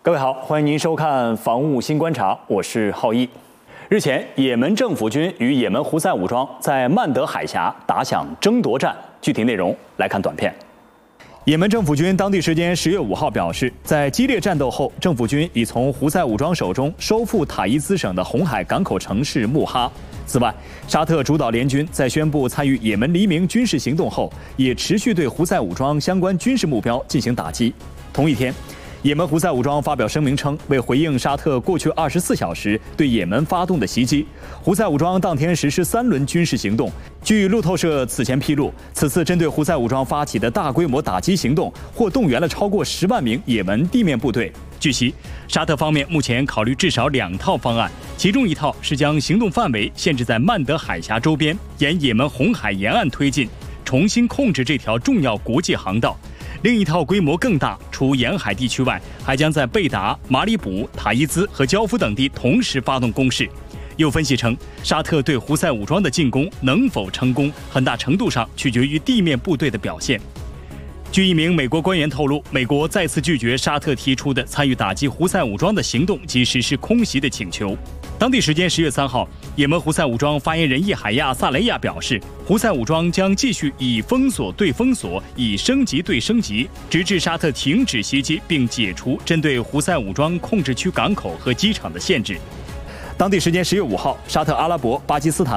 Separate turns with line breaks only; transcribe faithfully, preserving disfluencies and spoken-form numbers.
各位好，欢迎您收看《防务新观察》，我是浩一。日前，也门政府军与也门胡塞武装在曼德海峡打响争夺战，具体内容来看短片。也门政府军当地时间十月五号表示，在激烈战斗后，政府军已从胡塞武装手中收复塔伊兹省的红海港口城市穆哈。此外，沙特主导联军在宣布参与也门黎明军事行动后，也持续对胡塞武装相关军事目标进行打击。同一天，也门胡塞武装发表声明称，为回应沙特过去二十四小时对也门发动的袭击，胡塞武装当天实施三轮军事行动。据路透社此前披露，此次针对胡塞武装发起的大规模打击行动，或动员了超过十万名也门地面部队。据悉，沙特方面目前考虑至少两套方案，其中一套是将行动范围限制在曼德海峡周边，沿也门红海沿岸推进，重新控制这条重要国际航道。另一套规模更大，除沿海地区外，还将在贝达、马里卜、塔伊兹和焦夫等地同时发动攻势。有分析称，沙特对胡塞武装的进攻能否成功，很大程度上取决于地面部队的表现。据一名美国官员透露，美国再次拒绝沙特提出的参与打击胡塞武装的行动及实施空袭的请求。当地时间十月三号，也门胡塞武装发言人叶海亚·萨雷亚表示，胡塞武装将继续以封锁对封锁，以升级对升级，直至沙特停止袭击并解除针对胡塞武装控制区港口和机场的限制。当地时间十月五号，沙特阿拉伯、巴基斯坦